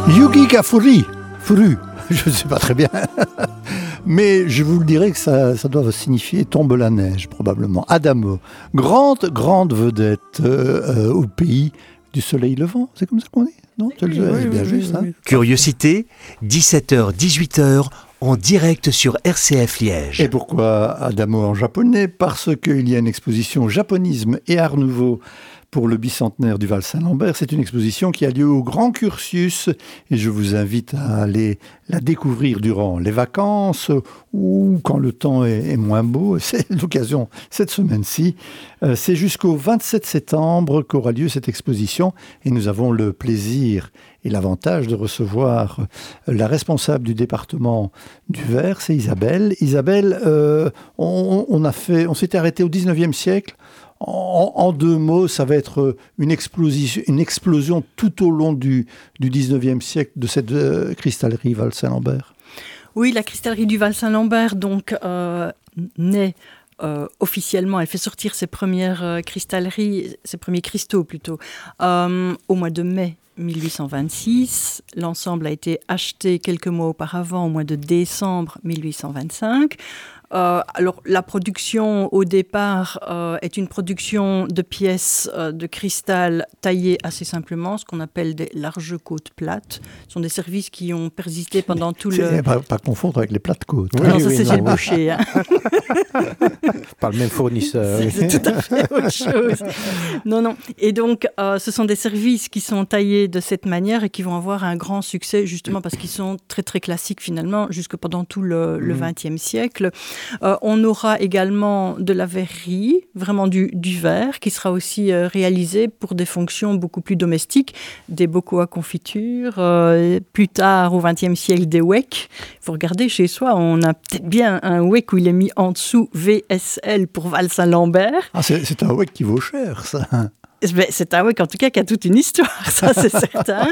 Yugi Kafuri, je ne sais pas très bien, mais je vous le dirai que ça doit signifier tombe la neige, probablement. Adamo, grande vedette au pays du soleil levant, c'est comme ça qu'on dit, non? C'est bien juste, hein. Curiosité, 17h, 18h, en direct sur RCF Liège. Et pourquoi Adamo en japonais? Parce qu'il y a une exposition Japonisme et Art Nouveau pour le bicentenaire du Val-Saint-Lambert. C'est une exposition qui a lieu au Grand Cursus et je vous invite à aller la découvrir durant les vacances ou quand le temps est moins beau. C'est l'occasion cette semaine-ci. C'est jusqu'au 27 septembre qu'aura lieu cette exposition et nous avons le plaisir et l'avantage de recevoir la responsable du département du Var, c'est Isabelle. Isabelle, on s'était arrêté au 19e siècle. En deux mots, ça va être une explosion tout au long du 19e siècle de cette cristallerie Val-Saint-Lambert. Oui, la cristallerie du Val-Saint-Lambert naît officiellement, elle fait sortir ses premières cristalleries, ses premiers cristaux plutôt, au mois de mai 1826. L'ensemble a été acheté quelques mois auparavant, au mois de décembre 1825. Alors, la production, au départ, est une production de pièces de cristal taillées assez simplement, ce qu'on appelle des larges côtes plates. Ce sont des services qui ont persisté pendant tout le... Pas confondre avec les plates côtes. Oui, non, ça c'est chez le boucher. Hein. Pas le même fournisseur. C'est tout à fait autre chose. Non. Et donc, ce sont des services qui sont taillés de cette manière et qui vont avoir un grand succès, justement parce qu'ils sont très, très classiques, finalement, jusque pendant tout le XXe siècle. On aura également de la verrerie, vraiment du verre, qui sera aussi réalisé pour des fonctions beaucoup plus domestiques, des bocaux à confiture, plus tard au XXe siècle des wecks. Il faut regarder chez soi, on a peut-être bien un weck où il est mis en dessous VSL pour Val-Saint-Lambert. Ah, c'est un weck qui vaut cher, ça. C'est un weck en tout cas qui a toute une histoire, ça c'est certain.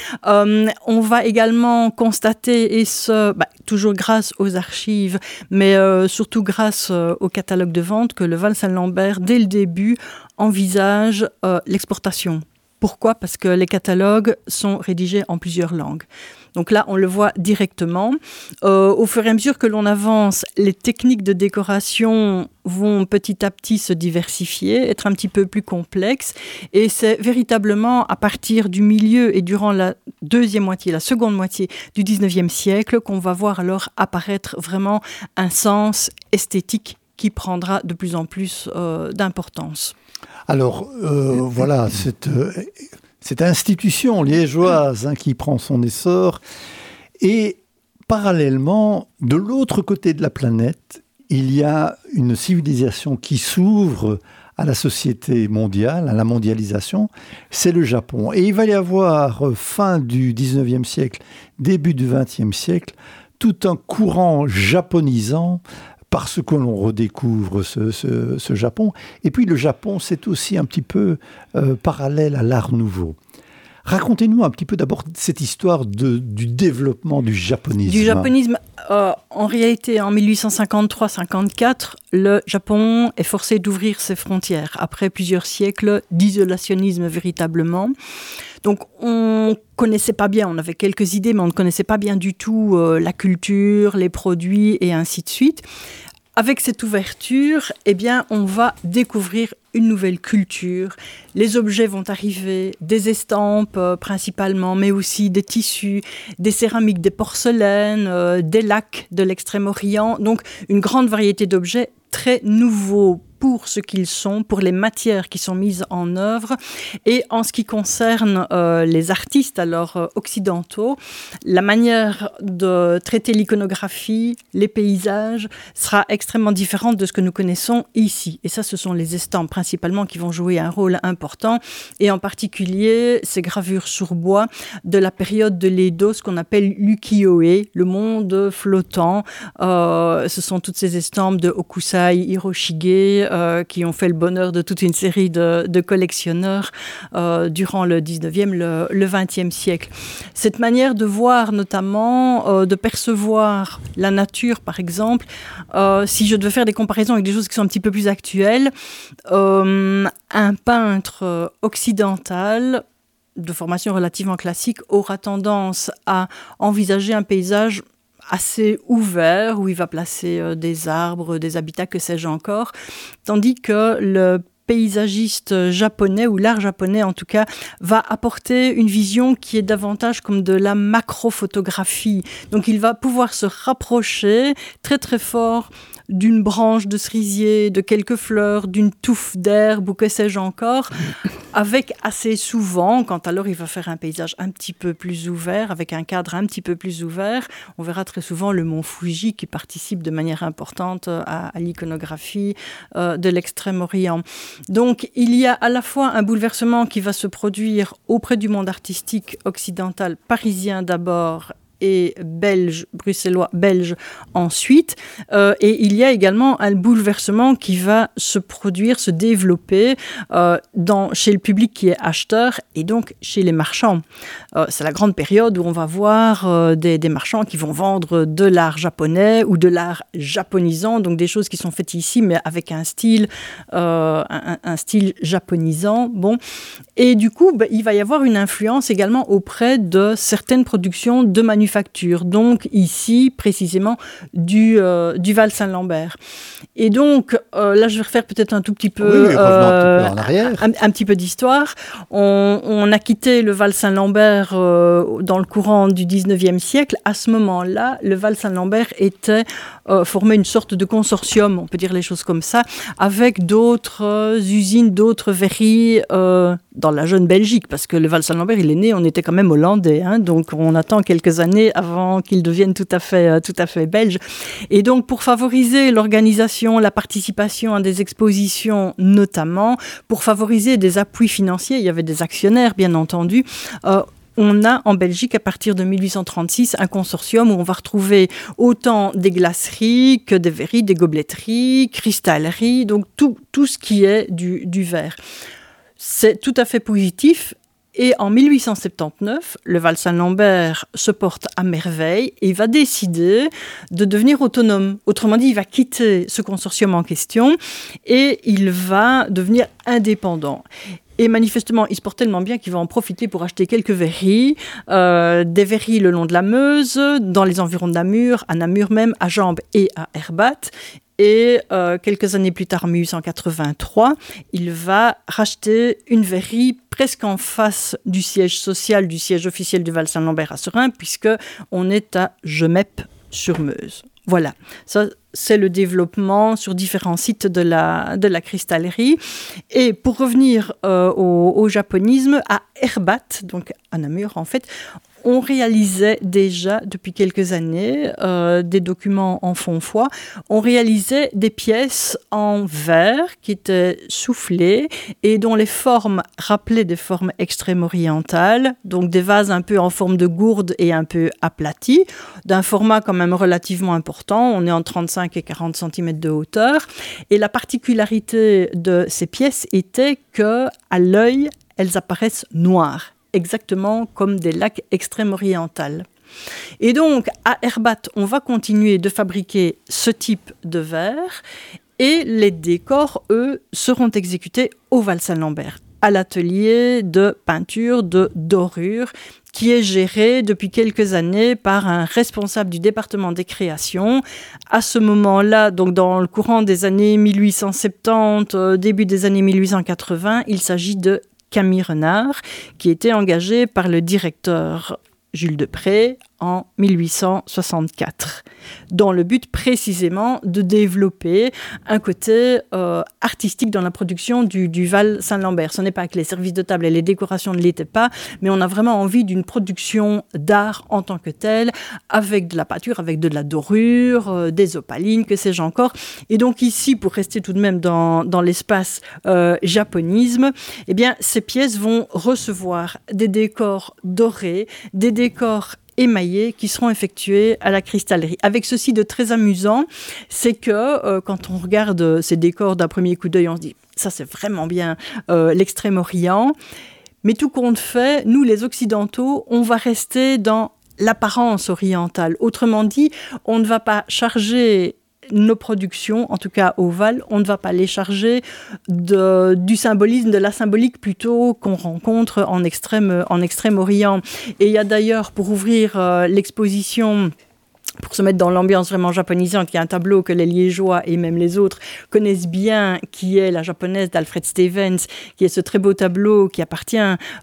On va également constater, et toujours grâce aux archives, mais surtout grâce au catalogue de vente, que le Val-Saint-Lambert, dès le début, envisage l'exportation. Pourquoi ? Parce que les catalogues sont rédigés en plusieurs langues. Donc là, on le voit directement. Au fur et à mesure que l'on avance, les techniques de décoration vont petit à petit se diversifier, être un petit peu plus complexes. Et c'est véritablement à partir du milieu et durant la seconde moitié du 19e siècle qu'on va voir alors apparaître vraiment un sens esthétique qui prendra de plus en plus d'importance. Alors, voilà, cette institution liégeoise qui prend son essor. Et parallèlement, de l'autre côté de la planète, il y a une civilisation qui s'ouvre à la société mondiale, à la mondialisation, c'est le Japon. Et il va y avoir, fin du 19e siècle, début du 20e siècle, tout un courant japonisant parce que l'on redécouvre ce Japon. Et puis le Japon, c'est aussi un petit peu parallèle à l'Art Nouveau. Racontez-nous un petit peu d'abord cette histoire du développement du japonisme. Du japonisme, en réalité, en 1853-54, le Japon est forcé d'ouvrir ses frontières après plusieurs siècles d'isolationnisme véritablement. Donc on ne connaissait pas bien, on avait quelques idées, mais on ne connaissait pas bien du tout la culture, les produits et ainsi de suite. Avec cette ouverture, on va découvrir une nouvelle culture. Les objets vont arriver, des estampes principalement, mais aussi des tissus, des céramiques, des porcelaines, des lacs de l'Extrême-Orient. Donc une grande variété d'objets très nouveaux pour ce qu'ils sont, pour les matières qui sont mises en œuvre. Et en ce qui concerne les artistes occidentaux, la manière de traiter l'iconographie, les paysages, sera extrêmement différente de ce que nous connaissons ici. Et ça, ce sont les estampes principalement qui vont jouer un rôle important. Et en particulier, ces gravures sur bois de la période de l'Edo, ce qu'on appelle l'ukiyo-e, le monde flottant. Ce sont toutes ces estampes de Hokusai, Hiroshige, qui ont fait le bonheur de toute une série de collectionneurs durant le 19e, le 20e siècle. Cette manière de voir notamment, de percevoir la nature par exemple, si je devais faire des comparaisons avec des choses qui sont un petit peu plus actuelles, un peintre occidental de formation relativement classique, aura tendance à envisager un paysage assez ouvert, où il va placer des arbres, des habitats, que sais-je encore, tandis que le paysagiste japonais, ou l'art japonais en tout cas, va apporter une vision qui est davantage comme de la macrophotographie. Donc il va pouvoir se rapprocher très très fort d'une branche de cerisier, de quelques fleurs, d'une touffe d'herbe ou que sais-je encore, avec assez souvent, quand alors il va faire un paysage un petit peu plus ouvert, avec un cadre un petit peu plus ouvert, on verra très souvent le mont Fuji qui participe de manière importante à l'iconographie de l'Extrême-Orient. Donc il y a à la fois un bouleversement qui va se produire auprès du monde artistique occidental, parisien d'abord, et belge, bruxellois, belge ensuite. Et il y a également un bouleversement qui va se produire, se développer chez le public qui est acheteur et donc chez les marchands. C'est la grande période où on va voir des marchands qui vont vendre de l'art japonais ou de l'art japonisant, donc des choses qui sont faites ici mais avec un style japonisant. Bon. Et du coup, il va y avoir une influence également auprès de certaines productions de manufactures. Donc ici, précisément, du Val Saint-Lambert. Et donc, là, je vais refaire peut-être un tout petit peu, revenons un petit peu en arrière. Un petit peu d'histoire. On a quitté le Val Saint-Lambert dans le courant du 19e siècle. À ce moment-là, le Val Saint-Lambert formait une sorte de consortium, on peut dire les choses comme ça, avec d'autres usines, d'autres verreries dans la jeune Belgique, parce que le Val Saint-Lambert, il est né, on était quand même hollandais, hein, donc on attend quelques années avant qu'il devienne tout à fait belge. Et donc, pour favoriser l'organisation, la participation à des expositions notamment, pour favoriser des appuis financiers, il y avait des actionnaires, bien entendu, on a en Belgique, à partir de 1836, un consortium où on va retrouver autant des glaceries que des verreries, des gobletteries, cristalleries, donc tout ce qui est du verre. C'est tout à fait positif. Et en 1879, le Val Saint-Lambert se porte à merveille et il va décider de devenir autonome. Autrement dit, il va quitter ce consortium en question et il va devenir indépendant. Et manifestement, il se porte tellement bien qu'il va en profiter pour acheter quelques verreries, des verreries le long de la Meuse, dans les environs de Namur, à Namur même, à Jambes et à Herbat. Et quelques années plus tard, en 1883, il va racheter une verrerie presque en face du siège social, du siège officiel du Val Saint-Lambert à Seraing, puisqu'on est à Gemep-sur-Meuse. Voilà, ça c'est le développement sur différents sites de la cristallerie. Et pour revenir au japonisme, à Herbat, donc à Namur en fait, on réalisait déjà depuis quelques années des documents en fond-foi. On réalisait des pièces en verre qui étaient soufflées et dont les formes rappelaient des formes extrême-orientales, donc des vases un peu en forme de gourde et un peu aplatis, d'un format quand même relativement important. On est en 35 et 40 cm de hauteur. Et la particularité de ces pièces était qu'à l'œil, elles apparaissent noires, exactement comme des lacs extrême-orientales. Et donc, à Herbat, on va continuer de fabriquer ce type de verre et les décors, eux, seront exécutés au Val Saint-Lambert, à l'atelier de peinture de dorure qui est géré depuis quelques années par un responsable du département des créations. À ce moment-là, donc dans le courant des années 1870, début des années 1880, il s'agit de Camille Renard, qui était engagé par le directeur Jules Depré en 1864, dans le but précisément de développer un côté artistique dans la production du Val Saint-Lambert. Ce n'est pas que les services de table et les décorations ne l'étaient pas, mais on a vraiment envie d'une production d'art en tant que telle, avec de la peinture, avec de la dorure, des opalines, que sais-je encore. Et donc ici, pour rester tout de même dans l'espace japonisme, eh bien, ces pièces vont recevoir des décors dorés, des décors émaillés qui seront effectués à la cristallerie. Avec ceci de très amusant, c'est que quand on regarde ces décors d'un premier coup d'œil, on se dit « ça c'est vraiment bien l'Extrême-Orient ». Mais tout compte fait, nous les Occidentaux, on va rester dans l'apparence orientale. Autrement dit, on ne va pas charger nos productions, en tout cas au Val, on ne va pas les charger du symbolisme, de la symbolique plutôt qu'on rencontre en Extrême-Orient. Et il y a d'ailleurs, pour ouvrir l'exposition, pour se mettre dans l'ambiance vraiment japonisante, il y a un tableau que les Liégeois et même les autres connaissent bien, qui est la japonaise d'Alfred Stevens, qui est ce très beau tableau qui appartient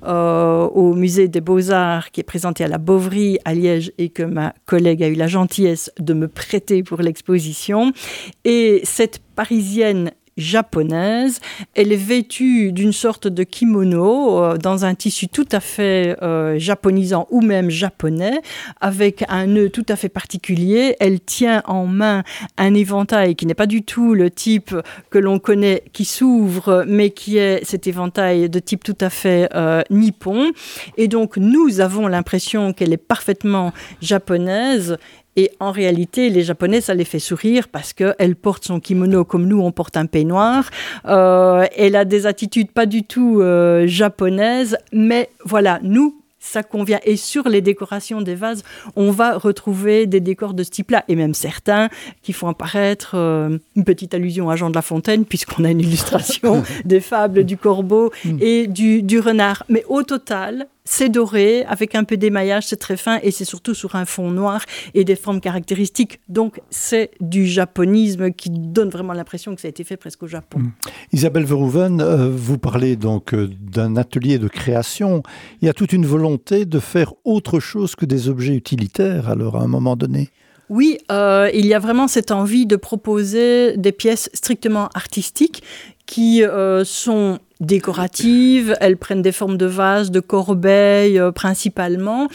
au musée des Beaux-Arts, qui est présenté à la Bovary à Liège et que ma collègue a eu la gentillesse de me prêter pour l'exposition. Et cette Parisienne japonaise, elle est vêtue d'une sorte de kimono dans un tissu tout à fait japonisant ou même japonais, avec un nœud tout à fait particulier. Elle tient en main un éventail qui n'est pas du tout le type que l'on connaît, qui s'ouvre, mais qui est cet éventail de type tout à fait nippon. Et donc, nous avons l'impression qu'elle est parfaitement japonaise. Et en réalité, les Japonais, ça les fait sourire parce qu'elle porte son kimono comme nous, on porte un peignoir. Elle a des attitudes pas du tout japonaises, mais voilà, nous, ça convient. Et sur les décorations des vases, on va retrouver des décors de ce type-là, et même certains qui font apparaître une petite allusion à Jean de La Fontaine, puisqu'on a une illustration des fables du corbeau et du renard. Mais au total, c'est doré, avec un peu d'émaillage, c'est très fin, et c'est surtout sur un fond noir et des formes caractéristiques. Donc, c'est du japonisme qui donne vraiment l'impression que ça a été fait presque au Japon. Isabelle Verhoeven, vous parlez donc d'un atelier de création. Il y a toute une volonté de faire autre chose que des objets utilitaires, alors, à un moment donné. Oui, il y a vraiment cette envie de proposer des pièces strictement artistiques qui sont décoratives, elles prennent des formes de vases, de corbeilles principalement,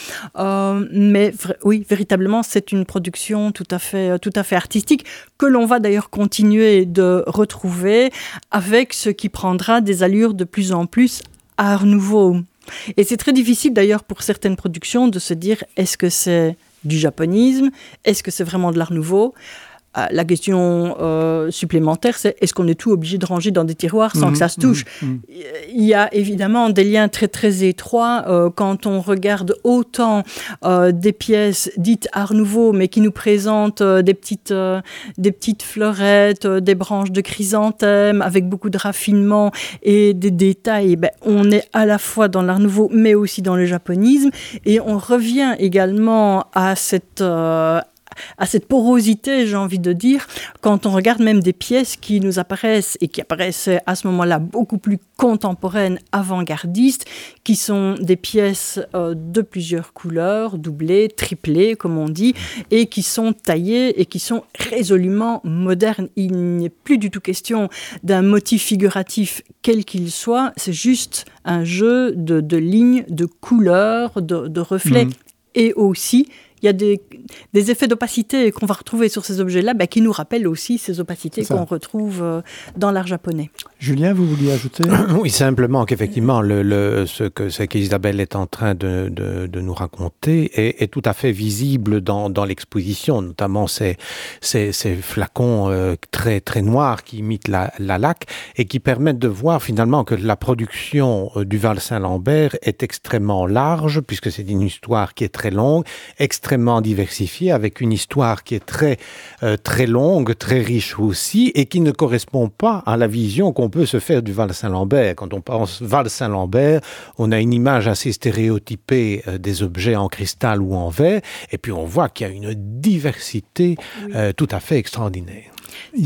mais oui, véritablement, c'est une production tout à fait artistique que l'on va d'ailleurs continuer de retrouver avec ce qui prendra des allures de plus en plus Art Nouveau. Et c'est très difficile d'ailleurs pour certaines productions de se dire est-ce que c'est du japonisme, est-ce que c'est vraiment de l'Art Nouveau ? La question supplémentaire, c'est est-ce qu'on est tout obligé de ranger dans des tiroirs sans que ça se touche ? Il y a évidemment des liens très très étroits quand on regarde autant des pièces dites Art Nouveau, mais qui nous présentent des petites fleurettes, des branches de chrysanthème avec beaucoup de raffinement et des détails. On est à la fois dans l'Art Nouveau, mais aussi dans le japonisme, et on revient également à cette porosité, j'ai envie de dire, quand on regarde même des pièces qui nous apparaissent et qui apparaissaient à ce moment-là beaucoup plus contemporaines, avant-gardistes, qui sont des pièces de plusieurs couleurs, doublées, triplées, comme on dit, et qui sont taillées et qui sont résolument modernes. Il n'est plus du tout question d'un motif figuratif quel qu'il soit, c'est juste un jeu de lignes, de couleurs, de reflets, et aussi il y a des effets d'opacité qu'on va retrouver sur ces objets-là qui nous rappellent aussi ces opacités qu'on retrouve dans l'art japonais. Julien, vous vouliez ajouter ? Oui, simplement qu'effectivement, ce qu'Isabelle est en train de nous raconter est tout à fait visible dans l'exposition, notamment ces flacons très, très noirs qui imitent la laque et qui permettent de voir finalement que la production du Val Saint-Lambert est extrêmement large, puisque c'est une histoire qui est très longue, extrêmement diversifiée, avec une histoire qui est très, très longue, très riche aussi, et qui ne correspond pas à la vision qu'on peut se faire du Val Saint-Lambert. Quand on pense Val Saint-Lambert, on a une image assez stéréotypée des objets en cristal ou en verre, et puis on voit qu'il y a une diversité tout à fait extraordinaire. Isabelle ?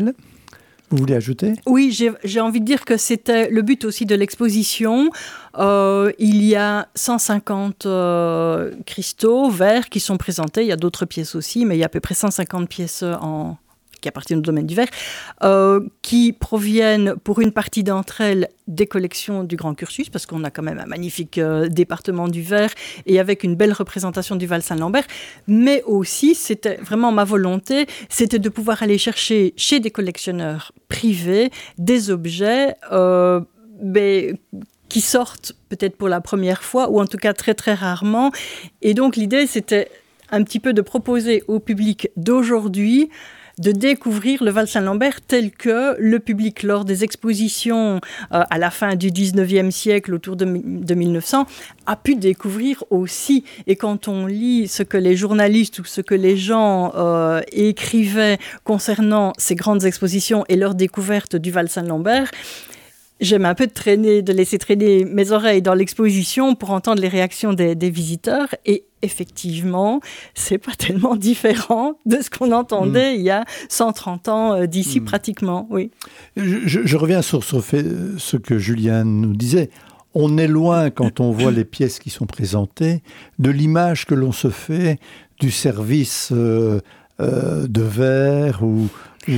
Vous voulez ajouter ? Oui, j'ai envie de dire que c'était le but aussi de l'exposition. Il y a 150 cristaux verts qui sont présentés. Il y a d'autres pièces aussi, mais il y a à peu près 150 pièces qui appartiennent au domaine du verre, qui proviennent pour une partie d'entre elles des collections du Grand Cursus, parce qu'on a quand même un magnifique département du verre et avec une belle représentation du Val Saint-Lambert, mais aussi, c'était vraiment ma volonté, c'était de pouvoir aller chercher chez des collectionneurs privés des objets qui sortent peut-être pour la première fois, ou en tout cas très très rarement. Et donc l'idée, c'était un petit peu de proposer au public d'aujourd'hui de découvrir le Val Saint-Lambert tel que le public, lors des expositions à la fin du 19e siècle, autour de 1900, a pu découvrir aussi. Et quand on lit ce que les journalistes ou ce que les gens écrivaient concernant ces grandes expositions et leur découverte du Val Saint-Lambert, j'aime un peu de laisser traîner mes oreilles dans l'exposition pour entendre les réactions des visiteurs. Et effectivement, c'est pas tellement différent de ce qu'on entendait il y a 130 ans d'ici pratiquement. Oui. Je reviens sur ce que Julien nous disait. On est loin, quand on voit les pièces qui sont présentées, de l'image que l'on se fait du service de verre ou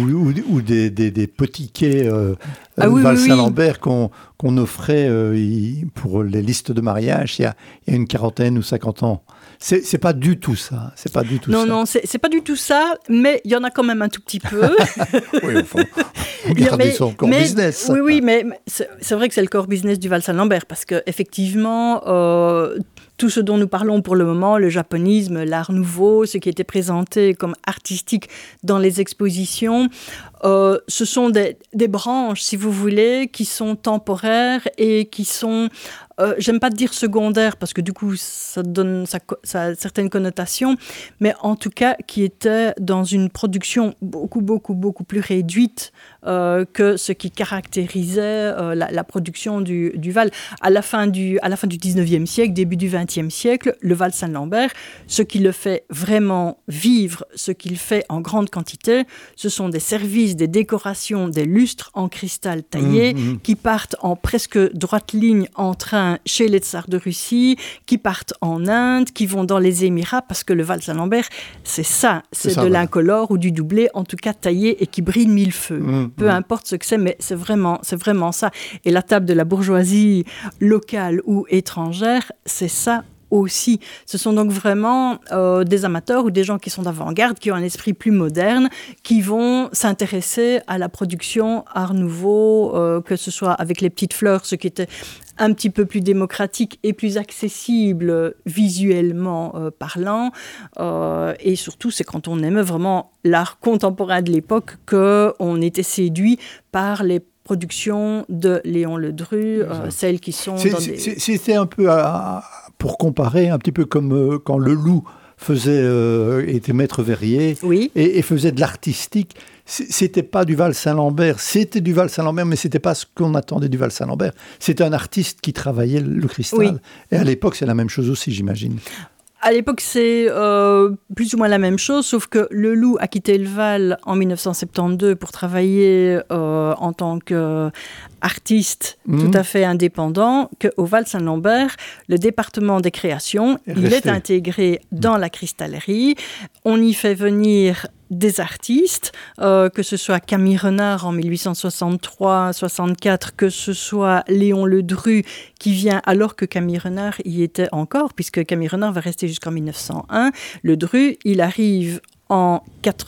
des petits quais Val Saint-Lambert qu'on offrait pour les listes de mariage il y a une quarantaine ou 50 ans. C'est pas du tout ça. C'est pas du tout ça. Non, c'est pas du tout ça, mais il y en a quand même un tout petit peu. Oui, il faut garder son core business. Oui, mais c'est vrai que c'est le core business du Val Saint-Lambert, parce qu'effectivement, tout ce dont nous parlons pour le moment, le japonisme, l'art nouveau, ce qui était présenté comme artistique dans les expositions, ce sont des branches, si vous voulez, qui sont temporaires et qui sont, j'aime pas dire secondaires, parce que du coup, ça a certaines connotations, mais en tout cas, qui étaient dans une production beaucoup plus réduite que ce qui caractérisait la production du Val. À la fin du 19e siècle, début du 20e siècle, le Val Saint-Lambert, ce qui le fait vraiment vivre, ce qu'il fait en grande quantité, ce sont des services, des décorations, des lustres en cristal taillé qui partent en presque droite ligne en train chez les tsars de Russie, qui partent en Inde, qui vont dans les Émirats, parce que le Val Saint-Lambert, c'est ça, c'est de l'incolore ou du doublé, en tout cas taillé et qui brille de mille feux. Peu importe ce que c'est, mais c'est vraiment ça. Et la table de la bourgeoisie locale ou étrangère, c'est ça aussi. Ce sont donc vraiment des amateurs ou des gens qui sont d'avant-garde, qui ont un esprit plus moderne, qui vont s'intéresser à la production art nouveau, que ce soit avec les petites fleurs, ce qui était un petit peu plus démocratique et plus accessible visuellement parlant. Et surtout, c'est quand on aimait vraiment l'art contemporain de l'époque qu'on était séduit par les productions de Léon Ledru, celles qui sont C'était un peu, pour comparer, un petit peu comme quand Leloup était maître verrier et faisait de l'artistique. C'était pas du Val Saint-Lambert, c'était du Val Saint-Lambert, mais c'était pas ce qu'on attendait du Val Saint-Lambert. C'était un artiste qui travaillait le cristal. Oui. Et à l'époque, c'est la même chose aussi, j'imagine. À l'époque, c'est plus ou moins la même chose, sauf que Leloup a quitté le Val en 1972 pour travailler en tant qu'artiste tout à fait indépendant, qu'au Val Saint-Lambert, le département des créations, il est intégré dans la cristallerie. On y fait venir des artistes, que ce soit Camille Renard en 1863-64, que ce soit Léon Ledru qui vient alors que Camille Renard y était encore, puisque Camille Renard va rester jusqu'en 1901. Ledru, il arrive en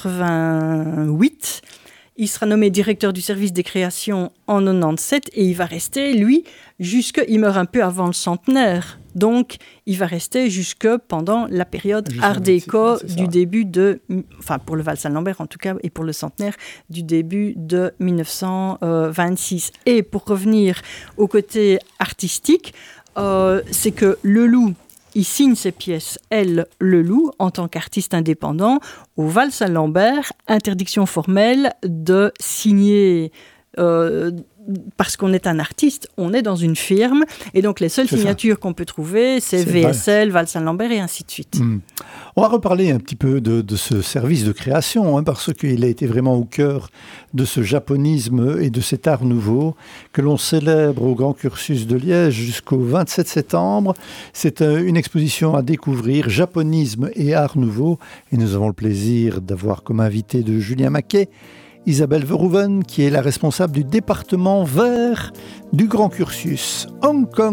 88. Il sera nommé directeur du service des créations en 97 et il va rester, lui, il meurt un peu avant le centenaire. Donc, il va rester pendant la période Art déco du début pour le Val Saint-Lambert en tout cas, et pour le centenaire du début de 1926. Et pour revenir au côté artistique, c'est que Leloup, il signe ses pièces, Leloup, en tant qu'artiste indépendant. Au Val Saint-Lambert, interdiction formelle de signer parce qu'on est un artiste, on est dans une firme, et donc les seules signatures qu'on peut trouver, c'est VSL, Val Saint-Lambert et ainsi de suite. On va reparler un petit peu de ce service de création, parce qu'il a été vraiment au cœur de ce japonisme et de cet art nouveau que l'on célèbre au Grand Cursus de Liège jusqu'au 27 septembre. C'est une exposition à découvrir, japonisme et art nouveau, et nous avons le plaisir d'avoir comme invité de Julien Maquet Isabelle Verhoeven, qui est la responsable du département vert du Grand Cursus. Hong Kong